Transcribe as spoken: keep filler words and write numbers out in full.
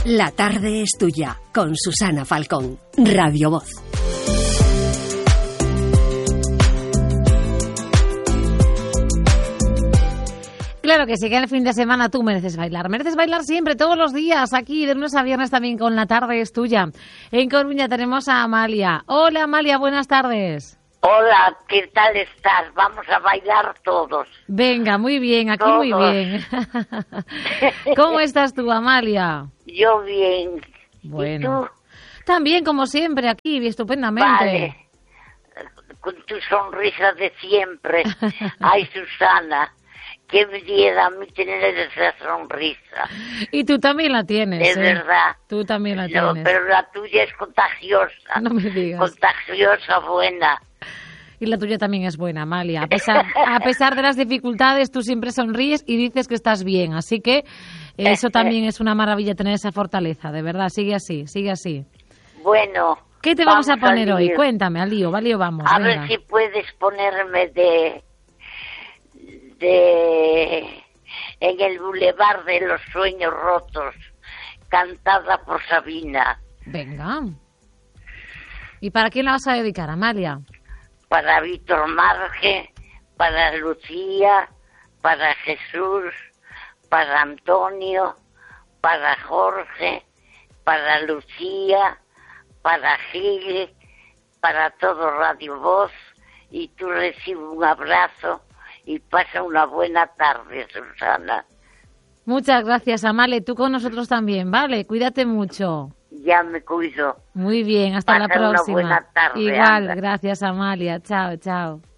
La tarde es tuya, con Susana Falcón, Radio Voz. Claro que sí, que el fin de semana tú mereces bailar. Mereces bailar siempre, todos los días, aquí de lunes a viernes también con La tarde es tuya. En Coruña tenemos a Amalia. Hola Amalia, buenas tardes. Hola, ¿qué tal estás? Vamos a bailar todos. Venga, muy bien, aquí todos. Muy bien. ¿Cómo estás tú, Amalia? Yo bien. Bueno. ¿Y tú? También, como siempre, aquí, estupendamente. Vale. Con tu sonrisa de siempre. Ay, Susana, qué belleza a mí tener esa sonrisa. Y tú también la tienes. Es ¿eh? verdad. Tú también la no, tienes. Pero la tuya es contagiosa. No me digas. Contagiosa, buena. Y la tuya también es buena, Amalia. A pesar, a pesar de las dificultades, tú siempre sonríes y dices que estás bien. Así que eso también es una maravilla, tener esa fortaleza, de verdad. Sigue así, sigue así. Bueno. ¿Qué te vamos, vamos a poner a hoy? Cuéntame, al lío, al lío vamos. A venga. ver si puedes ponerme de... de... en el Boulevard de los Sueños Rotos, cantada por Sabina. Venga. ¿Y para quién la vas a dedicar, Amalia? Para Víctor Marge, para Lucía, para Jesús, para Antonio, para Jorge, para Lucía, para Gil, para todo Radio Voz, y tú recibes un abrazo y pasa una buena tarde, Susana. Muchas gracias, Amalia. Tú con nosotros también, ¿vale? Cuídate mucho. Ya me cuido. Muy bien, hasta Pasa la próxima. Una buena tarde, Igual, anda. Gracias, Amalia. Chao, chao.